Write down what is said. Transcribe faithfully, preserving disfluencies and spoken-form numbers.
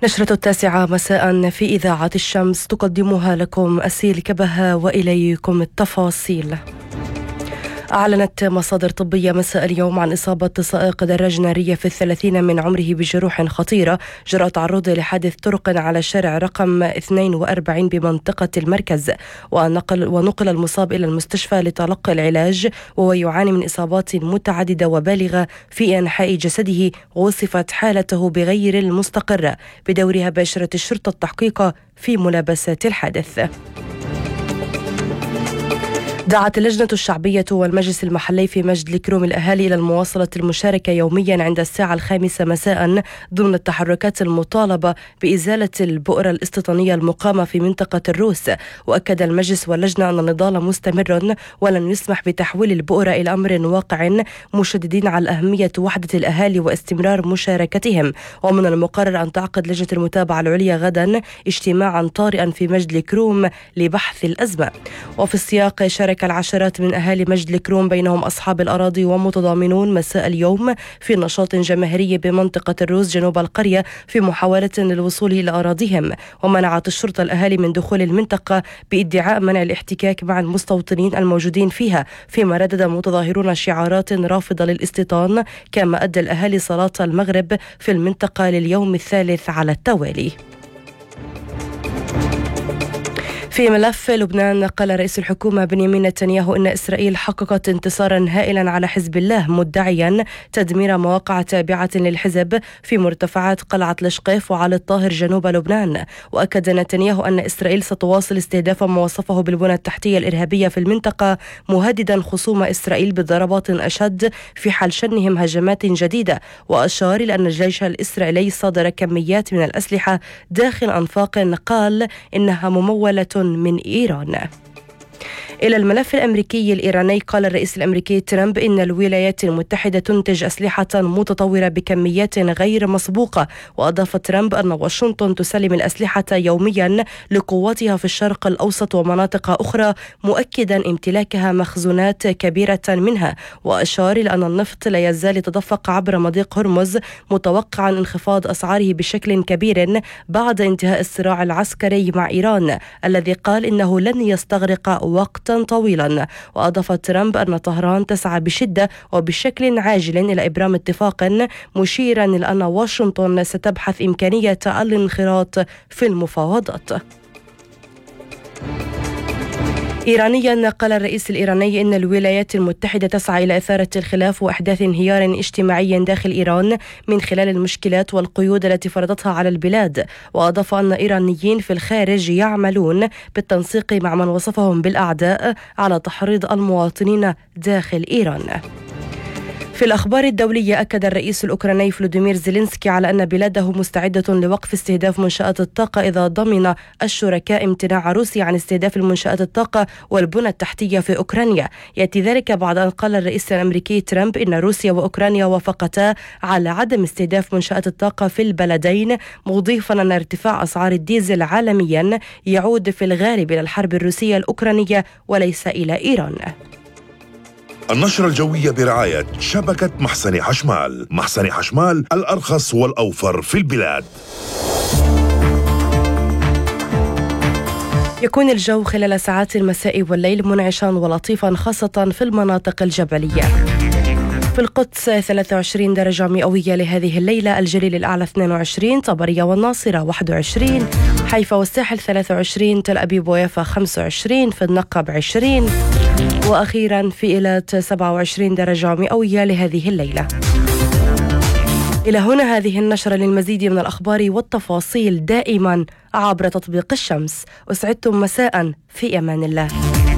نشرة التاسعة مساء في إذاعة الشمس تقدمها لكم أسيل كبها وإليكم التفاصيل. أعلنت مصادر طبية مساء اليوم عن إصابة سائق دراجة نارية في الثلاثين من عمره بجروح خطيرة جراء تعرضه لحادث طرق على شارع رقم اثنين وأربعين بمنطقة المركز، ونقل, ونقل المصاب إلى المستشفى لتلقي العلاج، وهو يعاني من إصابات متعددة وبالغة في أنحاء جسده، ووصفت حالته بغير المستقرة. بدورها باشرت الشرطة التحقيق في ملابسات الحادث. دعت اللجنة الشعبية والمجلس المحلي في مجد الكروم الأهالي إلى المواصلة المشاركة يوميا عند الساعة الخامسة مساء ضمن التحركات المطالبة بإزالة البؤرة الاستيطانية المقامة في منطقة الروس. وأكد المجلس واللجنة أن النضال مستمر ولن يسمح بتحويل البؤرة إلى أمر واقع، مشددين على أهمية وحدة الأهالي واستمرار مشاركتهم. ومن المقرر أن تعقد لجنة المتابعة العليا غدا اجتماعا طارئا في مجد الكروم لبحث الأزمة. وفي السياق شارك العشرات من أهالي مجد الكروم بينهم أصحاب الأراضي ومتضامنون مساء اليوم في نشاط جماهيري بمنطقة الروس جنوب القرية في محاولة للوصول إلى أراضيهم. ومنعت الشرطة الأهالي من دخول المنطقة بادعاء منع الاحتكاك مع المستوطنين الموجودين فيها، فيما ردد متظاهرون شعارات رافضة للاستيطان. كما أدى الأهالي صلاة المغرب في المنطقة لليوم الثالث على التوالي. في ملف لبنان، قال رئيس الحكومة بنيامين نتنياهو إن إسرائيل حققت انتصارا هائلا على حزب الله، مدعيا تدمير مواقع تابعة للحزب في مرتفعات قلعة الشقيف وعلى الطاهر جنوب لبنان. وأكد نتنياهو أن إسرائيل ستواصل استهداف ما وصفه بالبنى التحتية الإرهابية في المنطقة، مهددا خصوم إسرائيل بضربات أشد في حال شنهم هجمات جديدة. وأشار إلى أن الجيش الإسرائيلي صادر كميات من الأسلحة داخل أنفاق قال إنها ممولة من إيران. إلى الملف الأمريكي الإيراني، قال الرئيس الأمريكي ترامب إن الولايات المتحدة تنتج أسلحة متطورة بكميات غير مسبوقة. وأضاف ترامب أن واشنطن تسلم الأسلحة يوميا لقواتها في الشرق الأوسط ومناطق أخرى، مؤكدا امتلاكها مخزونات كبيرة منها. وأشار إلى أن النفط لا يزال يتدفق عبر مضيق هرمز، متوقعا انخفاض أسعاره بشكل كبير بعد انتهاء الصراع العسكري مع إيران الذي قال إنه لن يستغرق وقتا طويلا. وأضاف ترامب أن طهران تسعى بشدة وبشكل عاجل إلى إبرام اتفاق، مشيرا إلى أن واشنطن ستبحث إمكانية الانخراط في المفاوضات. إيرانيا، قال الرئيس الإيراني إن الولايات المتحدة تسعى إلى إثارة الخلاف وإحداث انهيار اجتماعي داخل إيران من خلال المشكلات والقيود التي فرضتها على البلاد. وأضاف أن إيرانيين في الخارج يعملون بالتنسيق مع من وصفهم بالأعداء على تحريض المواطنين داخل إيران. في الأخبار الدولية، أكد الرئيس الأوكراني فلوديمير زيلينسكي على أن بلاده مستعدة لوقف استهداف منشآت الطاقة إذا ضمن الشركاء امتناع روسيا عن استهداف المنشآت الطاقة والبنى التحتية في أوكرانيا. يأتي ذلك بعد أن قال الرئيس الأمريكي ترامب إن روسيا وأوكرانيا وافقتا على عدم استهداف منشآت الطاقة في البلدين، مضيفا أن ارتفاع أسعار الديزل عالميا يعود في الغالب إلى الحرب الروسية الأوكرانية وليس إلى إيران. النشرة الجوية برعاية شبكة محسن حشمال. محسن حشمال، الأرخص والأوفر في البلاد. يكون الجو خلال ساعات المساء والليل منعشا ولطيفا، خاصة في المناطق الجبلية. في القدس ثلاثة وعشرين درجة مئوية لهذه الليلة، الجليل الأعلى اثنين وعشرين، طبرية والناصرة واحد وعشرين، حيفا والساحل ثلاثة وعشرين، تل أبيب ويافا خمسة وعشرين، في النقب عشرين، وأخيرا في إيلات سبعة وعشرين درجة مئوية لهذه الليلة. إلى هنا هذه النشرة. للمزيد من الأخبار والتفاصيل دائما عبر تطبيق الشمس. أسعدتم مساء، في أمان الله.